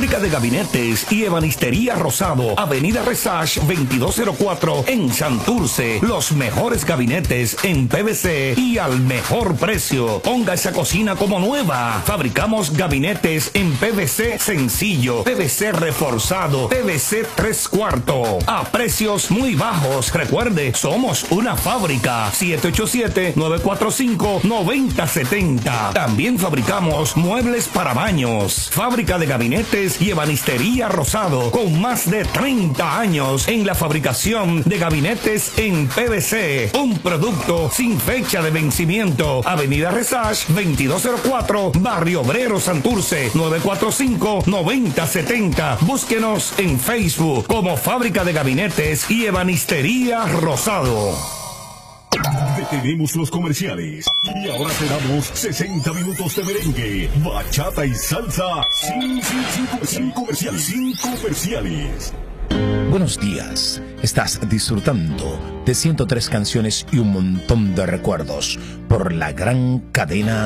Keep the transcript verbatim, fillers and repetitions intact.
Fábrica de Gabinetes y Ebanistería Rosado, Avenida Resach veintidós cero cuatro en Santurce. Los mejores gabinetes en P V C y al mejor precio. Ponga esa cocina como nueva. Fabricamos gabinetes en P V C sencillo, P V C reforzado, P V C tres cuartos, a precios muy bajos. Recuerde, somos una fábrica. siete ocho siete, nueve cuatro cinco, nueve cero siete cero. También fabricamos muebles para baños. Fábrica de Gabinetes y Ebanistería Rosado, con más de treinta años en la fabricación de gabinetes en P V C. Un producto sin fecha de vencimiento. Avenida Resach veintidós cero cuatro, Barrio Obrero, Santurce, nueve cuatro cinco, nueve cero siete cero. Búsquenos en Facebook como Fábrica de Gabinetes y Ebanistería Rosado. Detenemos los comerciales y ahora te damos sesenta minutos de merengue, bachata y salsa sin, sin, sin, sin comerciales, sin comerciales. Buenos días, estás disfrutando de ciento tres canciones y un montón de recuerdos por la gran cadena